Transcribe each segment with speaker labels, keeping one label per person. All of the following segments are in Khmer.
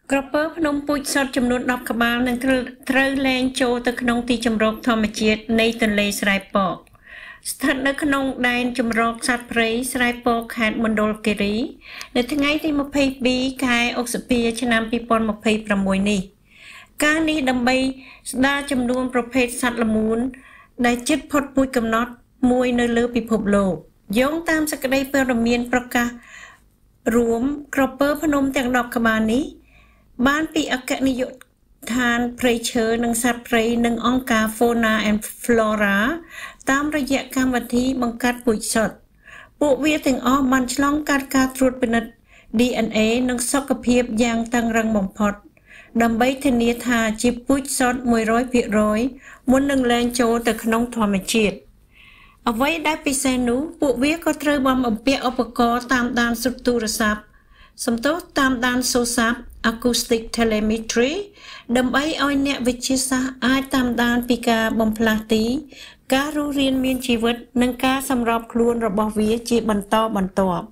Speaker 1: ក្រពើភ្នំពូជសុទ្ធចំនួន10ក្បាលនឹងត្រូវលែងចូលទៅក្នុងទីជម្រកធម្មជាតិនៃទន្លេស្រែពកស្ថិតនៅក្នុងដែនជម្រកសត្វព្រៃស្រែពកខេត្តមណ្ឌលគិរីនៅថ្ងៃទី22ខែឧសភាឆ្នាំ2026នេះការនេះដើម្បីស្ដារចំនួនប្រភេទសត្វល្មូនដែលជិតផុតពូជកំណត់មួយនៅលើពិភពលោកយោងតាមសេចក្តីព័ត៌មានប្រកាសរួមក្រពើភ្នំទាំង10ក្បាលនេះបានពីអគ្គនាយកដ្ឋានព្រៃឈើនិងសត្វព្រៃនិងអង្គការ Fauna and Flora តាមរយៈកម្មវិធីបង្កាត់ពូជសុទ្ធពួកវាទាំងអស់បានឆ្លងកាត់ការត្រួតពិនិត្យ DNA និងសុខភាពយ៉ាងតឹងរ៉ឹងបំផុតដើម្បីធានាថាជាពូជសុទ្ធ 100% មុននឹងលែងចូលទៅក្នុងធម្មជាតិអ្វីដែលពិសេសនោះពួកវាក៏ត្រូវបានបំពាក់ឧបករណ៍តាមដានទូរស័ព្ទតាមដានសូរស័ព្ទ acoustic telemetry ដើម្បីឲ្យអ្នកវិទ្យាសាស្ត្រអាចតាមដានពីការបំផ្លាស់ទីការរស់រានមានជីវិតនិងការសម្របខ្លួនរបស់វាជាបន្តបន្ទាប់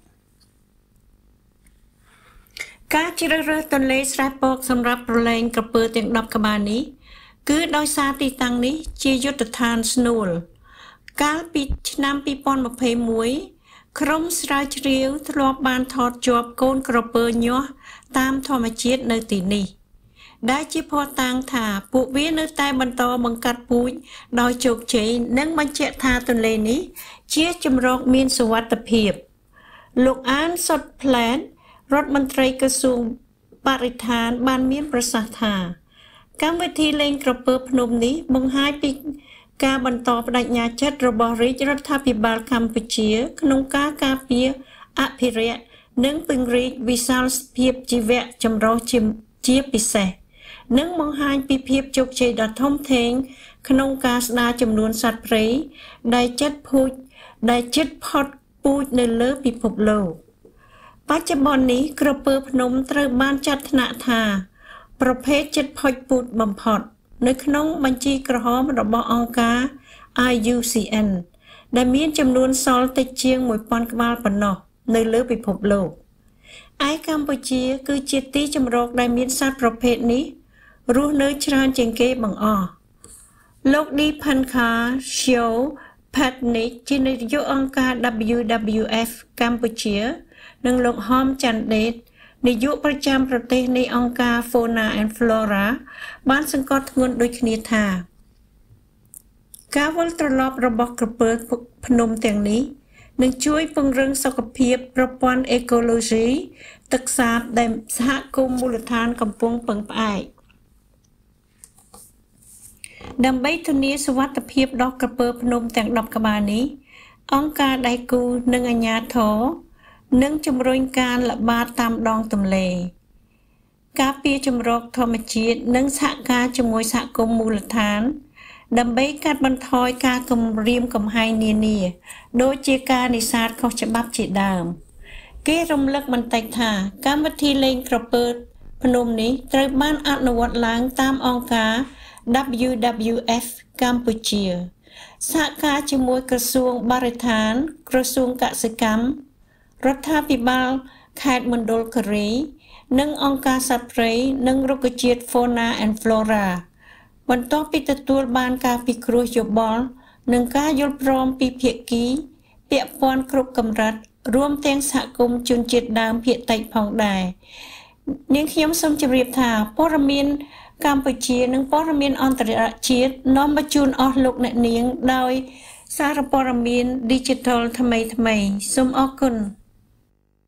Speaker 1: ការជ្រើសរើសទន្លេស្រែពកសម្រាប់ប្រឡែងក្រពើទាំង10ក្បាលនេះគឺដោយសារទីតាំងនេះជាយុទ្ធដ្ឋានស្នួលកាលពីឆ្នាំ2021ក្រុមស្រាវជ្រាវធ្លាប់បានថតជាប់កូនក្រពើញាស់តាមធម្មជាតិនៅទីនេះដែលជាភស្តុតាងថាពួកវានៅតែបន្តបង្កាត់ពូជដោយជោគជ័យនិងបញ្ជាក់ថាទន្លេនេះជាជម្រកមានសុវត្ថិភាពលោកអានសុតផ្លែតរដ្ឋមន្ត្រីក្រសួងបរិស្ថានបានមានប្រសាសន៍ថាកម្មវិធីលេងក្រពើភ្នំនេះបង្ហាញពីការបន្តបដិញ្ញាចិត្តរបស់រាជរដ្ឋាភិបាលកម្ពុជាក្នុងការការពារអភិរក្សនិងពង្រីកវិសាលភាពជីវៈចម្រុះជាពិសេសនិងបង្ហាញពីភាពជោគជ័យដ៏ធំធេងក្នុងការស្ដារចំនួនសត្វព្រៃដែលជិតផុតពូជនៅលើពិភពលោកបច្ចុប្បន្ននេះក្រពើភ្នំត្រូវបានចាត់ថ្នាក់ថាប្រភេទជិតផុតពូជបំផុតនៅក្នុងបញ្ជីក្រហមរបស់អង្គការ IUCN ដែលមានចំនួនសល់តិចជាង 1000 ក្បាលប៉ុណ្ណោះនៅលើពិភពលោកឯកម្ពុជាគឺជាទីជម្រកដែលមានសត្វប្រភេទនេះរស់នៅច្រើនជាងគេបង្អស់លោក Dipankar Cheo-Phatnik ជានាយកអង្គការ WWF កម្ពុជានិងលោកហមច័ន្ទដេតនាយកប្រចាំប្រទេសនៃអង្គការ Fauna and Flora បានសង្កត់ធ្ងន់ដូចគ្នាថាការវិលត្រឡប់របស់ក្រពើភ្នំទាំងនេះនឹងជួយពង្រឹងសុខភាពប្រព័ន្ធអេកូឡូស៊ីទឹកសាបដែលសហគមន៍មូលដ្ឋានកំពុងពឹងផ្អែកដើម្បីធានាសុវត្ថិភាពដល់ក្រពើភ្នំទាំង10ក្បាលនេះអង្គការដៃគូនិងអាជ្ញាធរនិងជំរុញការល្បាតតាមដងទន្លេការពារជំរកធម្មជាតិនិងសហការជាមួយសហគមន៍មូលដ្ឋានដើម្បីកាត់បន្ថយការគំរាមកំហែងនានាដូចជាការនេសាទខុសច្បាប់ជាដើមគេរំលឹកបន្តិចថាកម្មវិធីលេងក្រពើភ្នំនេះត្រូវបានអនុវត្តឡើងតាមអង្គការ WWF កម្ពុជាសហការជាមួយក្រសួងបរិស្ថានក្រសួងកសិកម្មរដ្ឋាភិបាលខេត្តមណ្ឌលគិរីនិងអង្គការសត្វព្រៃនិងរុក្ខជាតិ Fauna and Flora បន្ទាប់ពីទទួលបានការពិគ្រោះយោបល់និងការយល់ព្រមពីភាគីពាក់ព័ន្ធគ្រប់កម្រិតរួមទាំងសហគមន៍ជនជាតិដើមភាគតិចផងដែរនាងខ្ញុំសូមជម្រាបថាព័ត៌មានកម្ពុជានិងព័ត៌មានអន្តរជាតិនាំមកជូនអស់លោកអ្នកនាងដោយសារព័ត៌មាន Digital ថ្មីសូមអរគុណ